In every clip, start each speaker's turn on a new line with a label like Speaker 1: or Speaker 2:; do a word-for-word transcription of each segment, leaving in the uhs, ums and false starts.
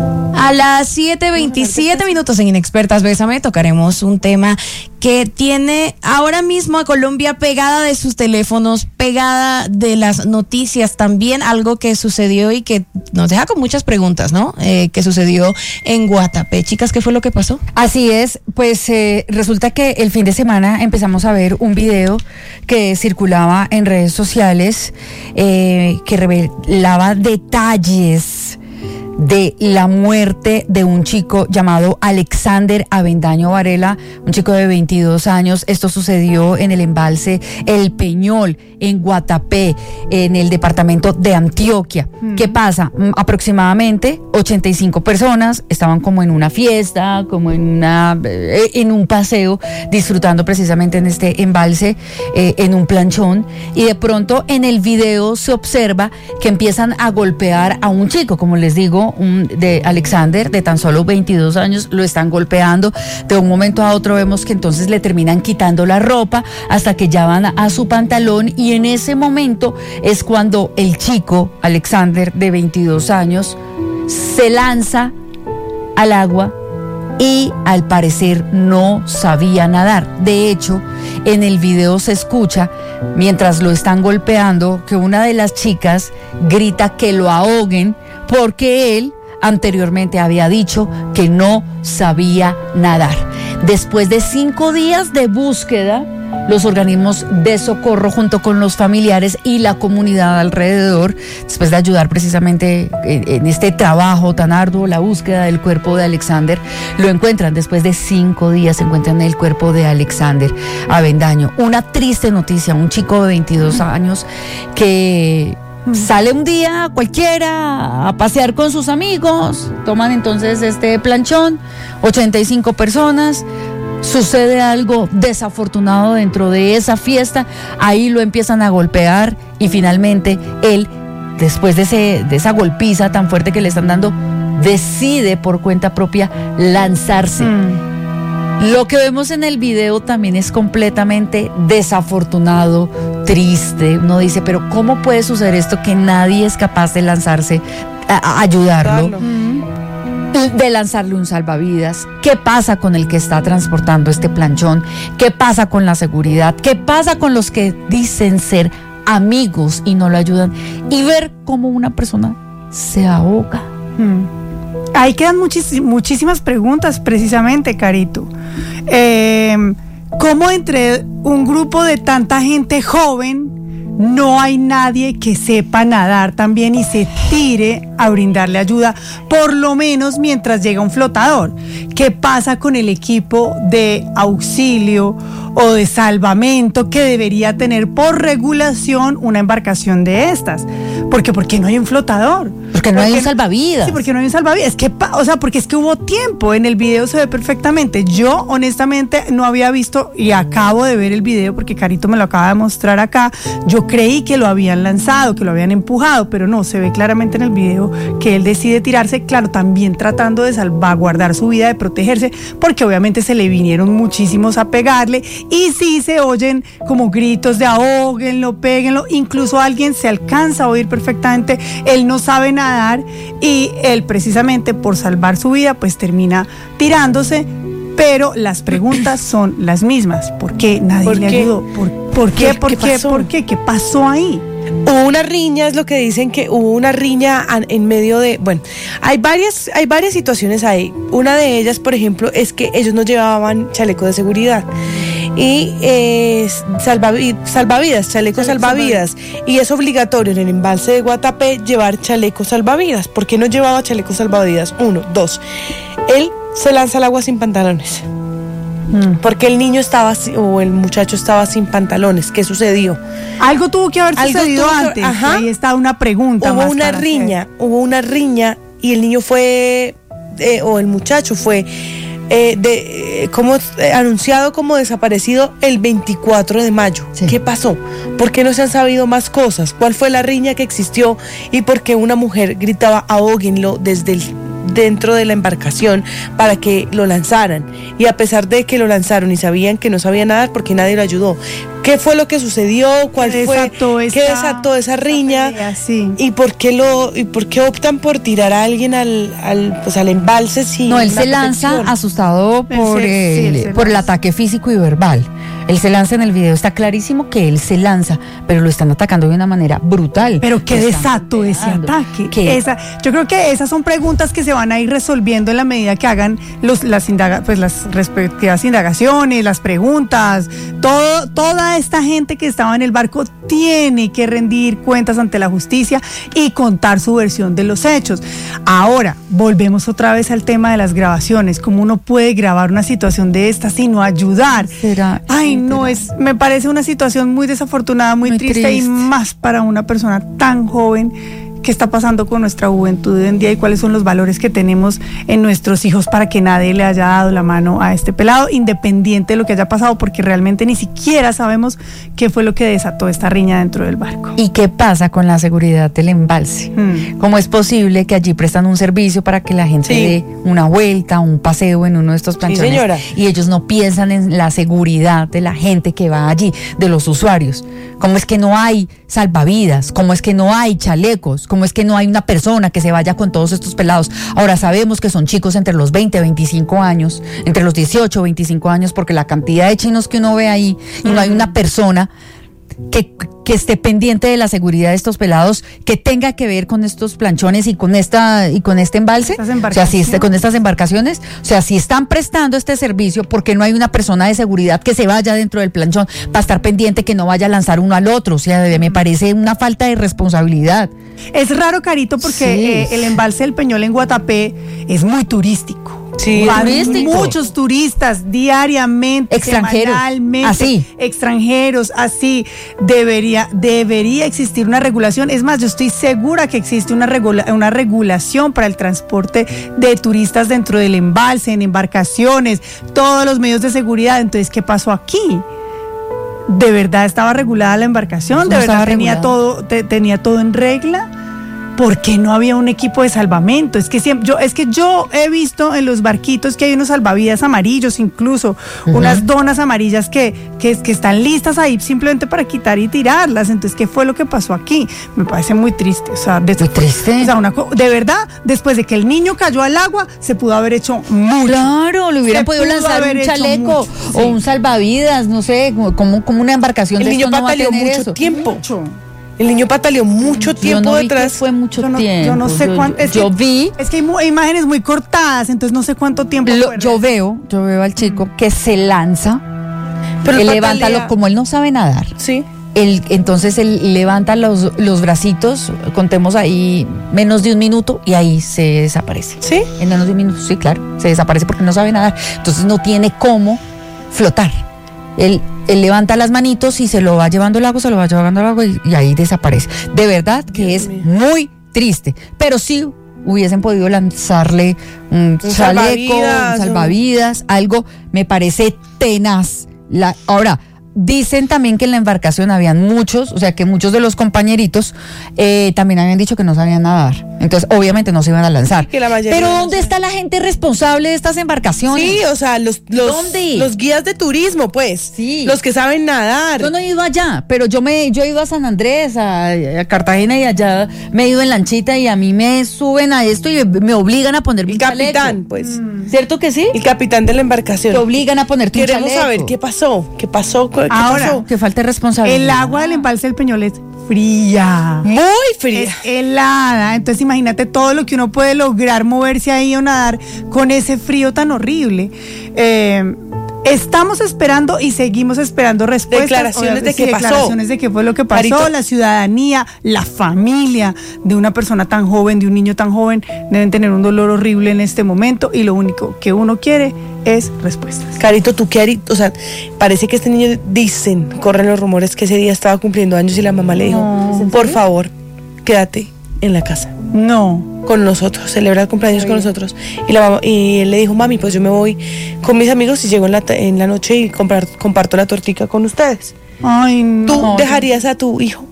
Speaker 1: A las siete veintisiete minutos en Inexpertas Bésame tocaremos un tema que tiene ahora mismo a Colombia pegada de sus teléfonos, pegada de las noticias, también algo que sucedió y que nos deja con muchas preguntas, ¿no? Eh, que sucedió en Guatapé. Chicas, ¿qué fue lo que pasó?
Speaker 2: Así es, pues eh, resulta que el fin de semana empezamos a ver un video que circulaba en redes sociales eh, que revelaba detalles de la muerte de un chico llamado Alexander Avendaño Varela, un chico de veintidós años. Esto sucedió en el embalse El Peñol, en Guatapé, en el departamento de Antioquia. Mm. ¿Qué pasa? Aproximadamente ochenta y cinco personas estaban como en una fiesta, como en una en un paseo, disfrutando precisamente en este embalse, eh, en un planchón, y de pronto en el video se observa que empiezan a golpear a un chico, como les digo, Un, de Alexander, de tan solo veintidós años, lo están golpeando. De un momento a otro vemos que entonces le terminan quitando la ropa hasta que ya van a, a su pantalón, y en ese momento es cuando el chico, Alexander, de veintidós años, se lanza al agua y al parecer no sabía nadar. De hecho, en el video se escucha, mientras lo están golpeando, que una de las chicas grita que lo ahoguen, porque él anteriormente había dicho que no sabía nadar. Después de cinco días de búsqueda, los organismos de socorro junto con los familiares y la comunidad alrededor, después de ayudar precisamente en, en este trabajo tan arduo, la búsqueda del cuerpo de Alexander, lo encuentran. Después de cinco días se encuentran el cuerpo de Alexander Avendaño. Una triste noticia, un chico de veintidós años que sale un día cualquiera a pasear con sus amigos, toman entonces este planchón, ochenta y cinco personas, sucede algo desafortunado dentro de esa fiesta, ahí lo empiezan a golpear y finalmente él, después de, ese, de esa golpiza tan fuerte que le están dando, decide por cuenta propia lanzarse. Mm. Lo que vemos en el video también es completamente desafortunado, triste. Uno dice, pero ¿cómo puede suceder esto que nadie es capaz de lanzarse a, a ayudarlo? Claro. De lanzarle un salvavidas. ¿Qué pasa con el que está transportando este planchón? ¿Qué pasa con la seguridad? ¿Qué pasa con los que dicen ser amigos y no lo ayudan? Y ver cómo una persona se ahoga.
Speaker 3: Hmm. Ahí quedan muchis, muchísimas preguntas, precisamente, Carito. Eh, ¿Cómo entre un grupo de tanta gente joven no hay nadie que sepa nadar también y se tire a brindarle ayuda, por lo menos mientras llega un flotador? ¿Qué pasa con el equipo de auxilio o de salvamento que debería tener por regulación una embarcación de estas? Porque ¿por qué no hay un flotador?
Speaker 2: Porque no hay un salvavidas.
Speaker 3: Sí, porque no hay un salvavidas. Es que, o sea, porque es que hubo tiempo. En el video se ve perfectamente. Yo, honestamente, no había visto, y acabo de ver el video porque Carito me lo acaba de mostrar acá. Yo creí que lo habían lanzado, que lo habían empujado, pero no, se ve claramente en el video que él decide tirarse, claro, también tratando de salvaguardar su vida, de protegerse, porque obviamente se le vinieron muchísimos a pegarle, y sí se oyen como gritos de ahóguenlo, péguenlo, incluso alguien se alcanza a oír perfectamente, él no sabe nadar, y él precisamente por salvar su vida, pues termina tirándose. Pero las preguntas son las mismas. ¿Por qué nadie ¿Por le qué? ayudó? ¿Por, por qué? ¿Qué, ¿Por qué? qué? ¿Por qué? ¿Qué pasó ahí?
Speaker 4: Hubo una riña, es lo que dicen, que hubo una riña en medio de, bueno, hay varias, hay varias situaciones ahí. Una de ellas, por ejemplo, es que ellos no llevaban chaleco de seguridad y eh, salvavid, salvavidas, chaleco salvavidas, salvavidas, y es obligatorio en el embalse de Guatapé llevar chaleco salvavidas. ¿Por qué no llevaba chaleco salvavidas? Uno, dos, él se lanza al agua sin pantalones. Porque el niño estaba, o el muchacho estaba sin pantalones. ¿Qué sucedió?
Speaker 3: Algo tuvo que haber sucedido que, antes. Ajá. Ahí está una pregunta.
Speaker 4: Hubo
Speaker 3: más
Speaker 4: una riña, hacer. hubo una riña y el niño fue, eh, o el muchacho fue eh, de, eh, como eh, anunciado como desaparecido el veinticuatro de mayo. Sí. ¿Qué pasó? ¿Por qué no se han sabido más cosas? ¿Cuál fue la riña que existió? ¿Y por qué una mujer gritaba ahóguenlo desde el dentro de la embarcación para que lo lanzaran? Y a pesar de que lo lanzaron y sabían que no sabía nadar, porque nadie lo ayudó. qué fue lo que sucedió, cuál
Speaker 3: ¿Qué
Speaker 4: fue,
Speaker 3: desató
Speaker 4: qué
Speaker 3: esta-
Speaker 4: desató esa riña
Speaker 3: pelea? Sí.
Speaker 4: y por qué lo y por qué optan por tirar a alguien al, al pues al embalse sin
Speaker 2: No, él
Speaker 4: una
Speaker 2: se lanza
Speaker 4: protección.
Speaker 2: asustado
Speaker 3: Él
Speaker 2: por,
Speaker 3: se-
Speaker 2: el,
Speaker 3: sí, él se
Speaker 2: por el
Speaker 3: lanza.
Speaker 2: ataque físico y verbal. Él se lanza en el video, está clarísimo que él se lanza, pero lo están atacando de una manera brutal.
Speaker 3: Pero qué
Speaker 2: Lo están
Speaker 3: desato ese
Speaker 2: golpeando.
Speaker 3: ataque.
Speaker 2: ¿Qué?
Speaker 3: Esa, yo creo que esas son preguntas que se van a ir resolviendo en la medida que hagan los, las, indaga, pues las respectivas indagaciones, las preguntas. Todo, toda esta gente que estaba en el barco tiene que rendir cuentas ante la justicia y contar su versión de los hechos. Ahora, volvemos otra vez al tema de las grabaciones. ¿Cómo uno puede grabar una situación de esta sino ayudar?
Speaker 2: ¿Será?
Speaker 3: Ay,
Speaker 2: Sí,
Speaker 3: no,
Speaker 2: será.
Speaker 3: es, me parece una situación muy desafortunada, muy,
Speaker 2: Muy
Speaker 3: triste, y
Speaker 2: triste.
Speaker 3: más para una persona tan joven. ¿Qué está pasando con nuestra juventud hoy en día y cuáles son los valores que tenemos en nuestros hijos para que nadie le haya dado la mano a este pelado, independiente de lo que haya pasado, porque realmente ni siquiera sabemos qué fue lo que desató esta riña dentro del barco?
Speaker 2: ¿Y qué pasa con la seguridad del embalse?
Speaker 3: Hmm.
Speaker 2: ¿Cómo es posible que allí prestan un servicio para que la gente
Speaker 4: Sí.
Speaker 2: dé una vuelta, un paseo en uno de estos planchones?
Speaker 4: señora.
Speaker 2: Y ellos no piensan en la seguridad de la gente que va allí, de los usuarios. ¿Cómo es que no hay salvavidas? ¿Cómo es que no hay chalecos? ¿Cómo es que no hay una persona que se vaya con todos estos pelados? Ahora sabemos que son chicos entre los veinte, veinticinco años, entre los dieciocho, veinticinco años, porque la cantidad de chinos que uno ve ahí y no hay una persona que, que esté pendiente de la seguridad de estos pelados, que tenga que ver con estos planchones y con esta y con este embalse,
Speaker 3: Estas
Speaker 2: o sea, si
Speaker 3: embarcaciones.
Speaker 2: este- con estas embarcaciones, o sea, si están prestando este servicio, ¿por qué no hay una persona de seguridad que se vaya dentro del planchón para estar pendiente que no vaya a lanzar uno al otro? O sea, me parece una falta de responsabilidad.
Speaker 3: Es raro, Carito, porque
Speaker 2: Sí.
Speaker 3: eh, el embalse del Peñol en Guatapé es muy turístico.
Speaker 4: Sí,
Speaker 3: Van
Speaker 2: turístico.
Speaker 3: muchos turistas diariamente,
Speaker 2: Extranjeros,
Speaker 3: semanalmente,
Speaker 2: así.
Speaker 3: extranjeros, así. Debería, debería existir una regulación. Es más, yo estoy segura que existe una, regula- una regulación para el transporte de turistas dentro del embalse, en embarcaciones, todos los medios de seguridad. Entonces, ¿qué pasó aquí? ¿De verdad estaba regulada la embarcación?
Speaker 2: No
Speaker 3: ¿De verdad
Speaker 2: estaba
Speaker 3: tenía
Speaker 2: regulada.
Speaker 3: todo, te- tenía todo en regla? ¿Por qué no había un equipo de salvamento? Es que siempre, yo, es que yo he visto en los barquitos que hay unos salvavidas amarillos, incluso unas donas amarillas que, que, que están listas ahí simplemente para quitar y tirarlas. Entonces, ¿qué fue lo que pasó aquí? Me parece muy triste. O sea, de,
Speaker 2: Muy triste.
Speaker 3: O sea, una co- de verdad, después de que el niño cayó al agua, se pudo haber hecho mucho.
Speaker 2: Claro, le hubieran
Speaker 3: Se
Speaker 2: podido
Speaker 3: pudo
Speaker 2: lanzar
Speaker 3: haber
Speaker 2: un
Speaker 3: hecho
Speaker 2: chaleco
Speaker 3: mucho, sí.
Speaker 2: o un salvavidas, no sé, como, como una embarcación
Speaker 4: El
Speaker 2: de
Speaker 4: niño
Speaker 2: esto no va a
Speaker 4: pataleó
Speaker 2: tener
Speaker 4: mucho
Speaker 2: eso.
Speaker 4: tiempo.
Speaker 3: Mucho.
Speaker 4: El niño pataleó mucho
Speaker 2: Yo
Speaker 4: tiempo
Speaker 2: no vi que
Speaker 4: detrás.
Speaker 2: fue mucho
Speaker 3: Yo no,
Speaker 2: tiempo.
Speaker 3: yo no sé
Speaker 2: Yo-
Speaker 3: cuánto. Es
Speaker 2: yo
Speaker 3: que,
Speaker 2: vi,
Speaker 3: Es que hay mu- imágenes muy cortadas, entonces no sé cuánto tiempo.
Speaker 2: lo-
Speaker 3: fue.
Speaker 2: yo veo, yo veo al chico que se lanza,
Speaker 4: Pero
Speaker 2: él
Speaker 4: patalea.
Speaker 2: levanta, lo- como él no sabe nadar,
Speaker 4: Sí.
Speaker 2: él, entonces él levanta los, los bracitos, contemos ahí menos de un minuto y ahí se desaparece.
Speaker 4: ¿Sí?
Speaker 2: En menos de un minuto, sí, claro, se desaparece porque no sabe nadar, entonces no tiene cómo flotar. Él, él levanta las manitos y se lo va llevando el agua, se lo va llevando el agua y, y ahí desaparece. De verdad que
Speaker 4: Dios
Speaker 2: es
Speaker 4: mío.
Speaker 2: muy triste, pero sí hubiesen podido lanzarle un,
Speaker 4: Un
Speaker 2: chaleco,
Speaker 4: salvavidas,
Speaker 2: un salvavidas, algo, me parece tenaz. La, ahora, dicen también que en la embarcación habían muchos, o sea que muchos de los compañeritos eh, también habían dicho que no sabían nadar. Entonces, obviamente no se iban a lanzar.
Speaker 4: Que la mayoría
Speaker 2: Pero
Speaker 4: no
Speaker 2: ¿dónde
Speaker 4: sabe.
Speaker 2: está la gente responsable de estas embarcaciones?
Speaker 4: Sí, o sea, los, los,
Speaker 2: ¿Dónde?
Speaker 4: los guías de turismo, pues.
Speaker 2: Sí.
Speaker 4: Los que saben nadar.
Speaker 2: Yo no he ido allá, pero yo me yo he ido a San Andrés, a, a Cartagena y allá me he ido en lanchita y a mí me suben a esto y me obligan a ponerme
Speaker 4: El
Speaker 2: un chaleco.
Speaker 4: capitán, pues.
Speaker 2: ¿Cierto que sí?
Speaker 4: El capitán de la embarcación.
Speaker 2: Te obligan a ponerte un
Speaker 4: Queremos
Speaker 2: chaleco.
Speaker 4: saber qué pasó. ¿Qué pasó? ¿Qué
Speaker 3: Ahora,
Speaker 4: pasó?
Speaker 2: Que falta de responsabilidad.
Speaker 3: El agua del embalse del Peñol es fría.
Speaker 4: Muy fría.
Speaker 3: Es helada. Entonces imagínate todo lo que uno puede lograr moverse ahí o nadar con ese frío tan horrible. Eh, estamos esperando y seguimos esperando respuestas.
Speaker 4: Declaraciones de
Speaker 3: Sí,
Speaker 4: qué pasó.
Speaker 3: declaraciones de qué fue lo que pasó,
Speaker 4: Marito.
Speaker 3: la ciudadanía, la familia de una persona tan joven, de un niño tan joven, deben tener un dolor horrible en este momento y lo único que uno quiere es respuestas.
Speaker 4: Carito, tú qué harías, o sea, parece que este niño, dicen, corren los rumores que ese día estaba cumpliendo años y la mamá le dijo,
Speaker 3: No.
Speaker 4: por favor, quédate en la casa
Speaker 3: No.
Speaker 4: con nosotros, celebra el cumpleaños con nosotros. Y la mamá, y él le dijo, mami, pues yo me voy con mis amigos y llego en la, ta- en la noche y comprar, comparto la tortica con ustedes.
Speaker 3: Ay, no.
Speaker 4: ¿Tú dejarías a tu hijo?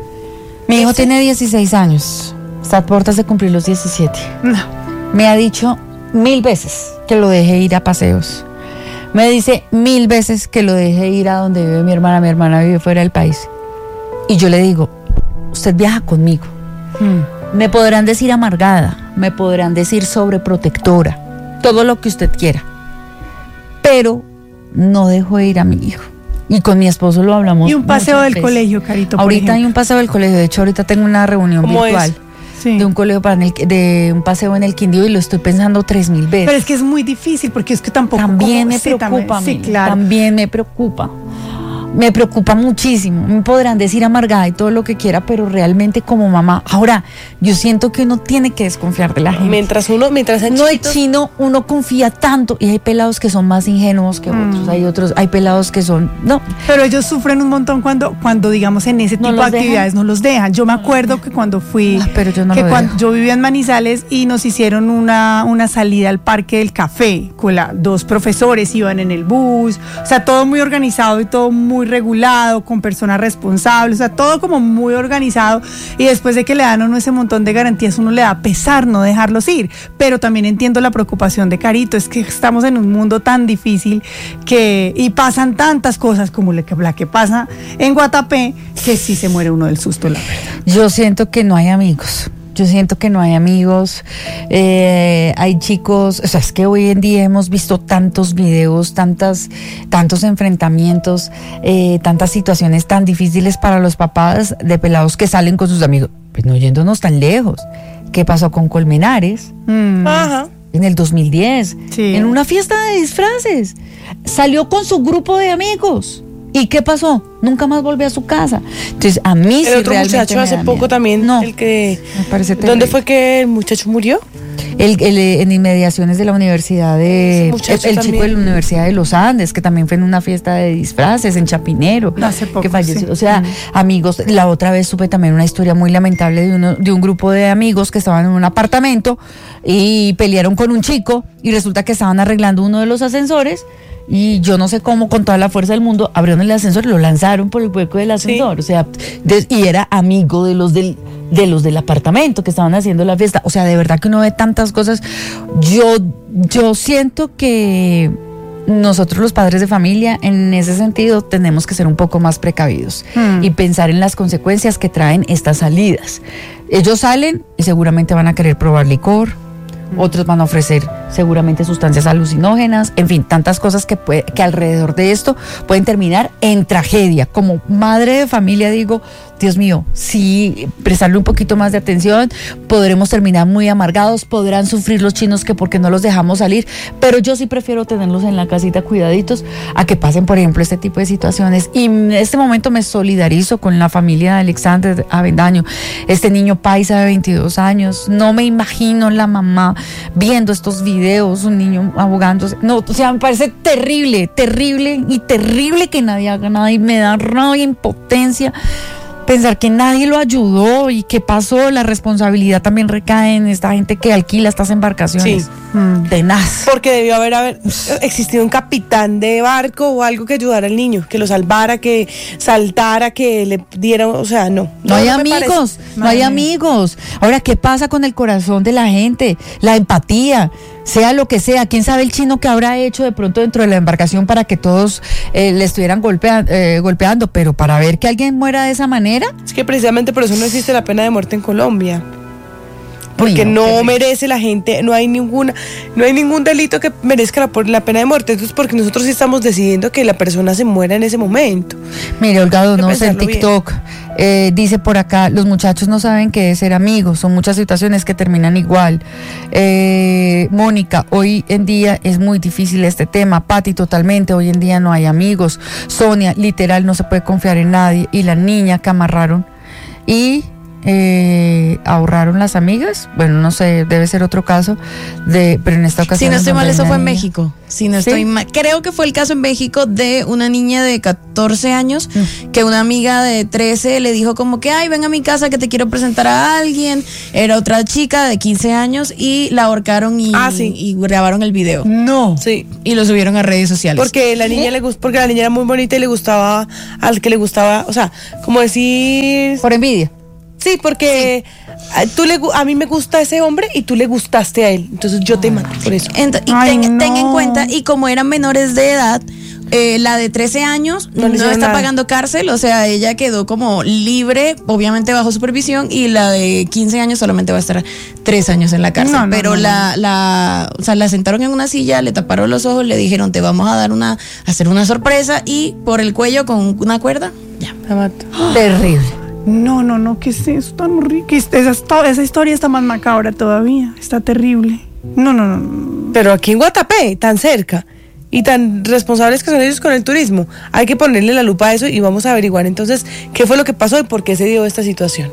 Speaker 2: Mi hijo tiene dieciséis años, está a puertas de cumplir los diecisiete.
Speaker 3: No.
Speaker 2: Me ha dicho mil veces que lo deje ir a paseos, Me dice mil veces que lo deje ir a donde vive mi hermana. Mi hermana vive fuera del país. Y yo le digo, usted viaja conmigo. Hmm. Me podrán decir amargada, me podrán decir sobreprotectora, todo lo que usted quiera. Pero no dejo ir a mi hijo. Y con mi esposo lo hablamos.
Speaker 3: Y un paseo del
Speaker 2: veces.
Speaker 3: colegio, Carito. Por
Speaker 2: Ahorita
Speaker 3: ejemplo.
Speaker 2: hay un paseo del colegio. De hecho, ahorita tengo una reunión
Speaker 4: ¿Cómo
Speaker 2: virtual.
Speaker 4: es?
Speaker 3: Sí.
Speaker 2: De un colegio para el, de un paseo en el Quindío y lo estoy pensando tres mil veces.
Speaker 3: Pero es que es muy difícil porque es que tampoco.
Speaker 2: También
Speaker 3: como-
Speaker 2: me
Speaker 3: sí,
Speaker 2: preocupa,
Speaker 3: también,
Speaker 2: a mí,
Speaker 3: sí, claro.
Speaker 2: también me preocupa. Me preocupa muchísimo. Me podrán decir amargada y todo lo que quiera, pero realmente como mamá, ahora yo siento que uno tiene que desconfiar de la gente.
Speaker 4: Mientras uno, mientras sean
Speaker 2: No de
Speaker 4: chiquitos,
Speaker 2: chino, uno confía tanto y hay pelados que son más ingenuos que
Speaker 3: Mm.
Speaker 2: otros, hay otros, hay pelados que son, no,
Speaker 3: Pero ellos sufren un montón cuando, cuando digamos, en ese
Speaker 2: ¿No
Speaker 3: tipo de
Speaker 2: los
Speaker 3: actividades no los dejan. Yo me acuerdo que cuando fui,
Speaker 2: Ah, pero yo no
Speaker 3: que
Speaker 2: lo
Speaker 3: cuando
Speaker 2: dejo.
Speaker 3: yo vivía en Manizales y nos hicieron una, una salida al Parque del Café, con la, dos profesores iban en el bus, o sea, todo muy organizado y todo muy regulado, con personas responsables, o sea, todo como muy organizado, y después de que le dan a uno ese montón de garantías, uno le da pesar no dejarlos ir, pero también entiendo la preocupación de Carito, es que estamos en un mundo tan difícil que, y pasan tantas cosas como la que, la que pasa en Guatapé, que sí se muere uno del susto, la verdad.
Speaker 2: yo siento que no hay amigos. Yo siento que no hay amigos, eh, hay chicos, o sea, es que hoy en día hemos visto tantos videos, tantas, tantos enfrentamientos, eh, tantas situaciones tan difíciles para los papás de pelados que salen con sus amigos. Pues no yéndonos tan lejos. ¿Qué pasó con Colmenares?
Speaker 3: Mm.
Speaker 4: ajá.
Speaker 2: En el dos mil diez,
Speaker 3: Sí.
Speaker 2: en una fiesta de disfraces. Salió con su grupo de amigos. ¿Y qué pasó? Nunca más volvió a su casa. Entonces, a mí sí
Speaker 4: El otro
Speaker 2: realmente
Speaker 4: muchacho
Speaker 2: me
Speaker 4: hace
Speaker 2: da
Speaker 4: poco
Speaker 2: miedo.
Speaker 4: también,
Speaker 2: No,
Speaker 4: el que...
Speaker 2: me parece
Speaker 4: ¿Dónde
Speaker 2: terrible.
Speaker 4: fue que el muchacho murió?
Speaker 2: El, el, eh, en inmediaciones de la Universidad de...
Speaker 4: Ese muchacho
Speaker 2: El, el chico
Speaker 4: también.
Speaker 2: de la Universidad de los Andes, que también fue en una fiesta de disfraces en Chapinero.
Speaker 3: Hace poco,
Speaker 2: que falleció.
Speaker 3: sí.
Speaker 2: O sea,
Speaker 3: Mm.
Speaker 2: amigos, la otra vez supe también una historia muy lamentable de, uno, de un grupo de amigos que estaban en un apartamento y pelearon con un chico y resulta que estaban arreglando uno de los ascensores. Y yo no sé cómo, con toda la fuerza del mundo, abrieron el ascensor y lo lanzaron por el hueco del ascensor. O sea, de- y era amigo de los del, de los del apartamento que estaban haciendo la fiesta. O sea, de verdad que uno ve tantas cosas. Yo, yo siento que nosotros los padres de familia, en ese sentido, tenemos que ser un poco más precavidos
Speaker 3: Hmm.
Speaker 2: y pensar en las consecuencias que traen estas salidas. Ellos salen y seguramente van a querer probar licor. Otros van a ofrecer seguramente sustancias alucinógenas, en fin, tantas cosas que, puede, que alrededor de esto pueden terminar en tragedia. Como madre de familia digo, Dios mío, si prestarle un poquito más de atención, podremos terminar muy amargados, podrán sufrir los chinos que porque no los dejamos salir, pero yo sí prefiero tenerlos en la casita cuidaditos a que pasen, por ejemplo, este tipo de situaciones. Y en este momento me solidarizo con la familia de Alexander Avendaño, este niño paisa de veintidós años. No me imagino la mamá viendo estos videos, un niño ahogándose. No, o sea, me parece terrible, terrible y terrible que nadie haga nada y me da rabia, impotencia. Pensar que nadie lo ayudó y qué pasó, la responsabilidad también recae en esta gente que alquila estas embarcaciones.
Speaker 4: Sí.
Speaker 3: Mm.
Speaker 2: Tenaz.
Speaker 4: Porque debió haber, haber existido un capitán de barco o algo que ayudara al niño, que lo salvara, que saltara, que le diera, o sea, no.
Speaker 2: No hay
Speaker 4: me
Speaker 2: amigos,
Speaker 4: parece.
Speaker 2: no hay
Speaker 3: Madre mía.
Speaker 2: amigos. Ahora, ¿qué pasa con el corazón de la gente? La empatía, sea lo que sea. ¿Quién sabe el chino que habrá hecho de pronto dentro de la embarcación para que todos eh, le estuvieran golpea- eh, golpeando? Pero para ver que alguien muera de esa manera,
Speaker 4: Es que precisamente por eso no existe la pena de muerte en Colombia. Porque
Speaker 2: uy,
Speaker 4: no
Speaker 2: terrible.
Speaker 4: merece la gente, no hay ninguna, no hay ningún delito que merezca la, por- la pena de muerte. Entonces, porque nosotros sí estamos decidiendo que la persona se muera en ese momento.
Speaker 2: Mire, Olga Donoso en
Speaker 4: pensarlo bien.
Speaker 2: TikTok eh, dice por acá, los muchachos no saben qué es ser amigos, son muchas situaciones que terminan igual. Eh, Mónica, hoy en día es muy difícil este tema. Pati, totalmente, hoy en día no hay amigos. Sonia, literal, no se puede confiar en nadie. Y la niña que amarraron y eh, ahorraron las amigas, bueno, no sé, debe ser otro caso, de, pero en esta ocasión...
Speaker 1: Si no estoy
Speaker 2: donde
Speaker 1: mal, eso
Speaker 2: una
Speaker 1: fue en
Speaker 2: niña-
Speaker 1: México. Si no
Speaker 2: ¿Sí?
Speaker 1: estoy mal, creo que fue el caso en México de una niña de catorce años que una amiga de trece le dijo como que, ay, ven a mi casa que te quiero presentar a alguien. Era otra chica de quince años y la ahorcaron y,
Speaker 4: Ah, sí.
Speaker 1: y grabaron el video.
Speaker 3: No.
Speaker 4: Sí.
Speaker 1: Y lo subieron a redes sociales.
Speaker 4: Porque la niña le gust- porque la niña era muy bonita y le gustaba al que le gustaba, o sea, como decir,
Speaker 2: Por envidia.
Speaker 4: Sí, porque a, tú le, gu- a mí me gusta ese hombre y tú le gustaste a él. Entonces yo te mato por eso.
Speaker 1: Ent- y
Speaker 3: Ay,
Speaker 1: ten, ten en
Speaker 3: no.
Speaker 1: cuenta, y como eran menores de edad, eh, la de trece años
Speaker 4: No
Speaker 1: no,
Speaker 4: le hicieron
Speaker 1: está
Speaker 4: nada.
Speaker 1: pagando cárcel, o sea, ella quedó como libre, obviamente bajo supervisión, y la de quince años solamente va a estar tres años en la cárcel.
Speaker 3: No, no,
Speaker 1: Pero
Speaker 3: no, no.
Speaker 1: la, la, o sea, la sentaron en una silla, le taparon los ojos, le dijeron, te vamos a dar una, a hacer una sorpresa, y por el cuello con una cuerda, ya.
Speaker 4: La mato.
Speaker 2: Terrible.
Speaker 3: No, no, no, ¿qué es eso tan horrible? Esa, esta- esa historia está más macabra todavía. Está terrible. No, no, no, no.
Speaker 4: Pero aquí en Guatapé, tan cerca y tan responsables que son ellos con el turismo, hay que ponerle la lupa a eso y vamos a averiguar entonces qué fue lo que pasó y por qué se dio esta situación.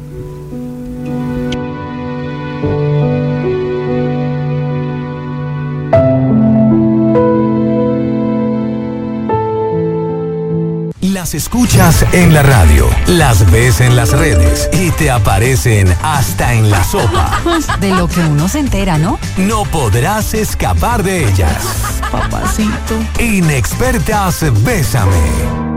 Speaker 5: Las escuchas en la radio, las ves en las redes y te aparecen hasta en la sopa.
Speaker 2: De lo que uno se entera, ¿no?
Speaker 5: No podrás escapar de ellas.
Speaker 3: Papacito.
Speaker 5: Inexpertas Bésame.